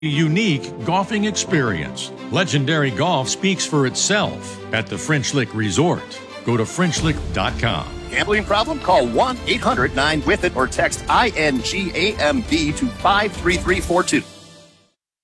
unique golfing experience. Legendary Golf speaks for itself at the French Lick Resort. Go to FrenchLick.com. Gambling problem? Call 1-800-9-WITH-IT or text INGAMB to 53342.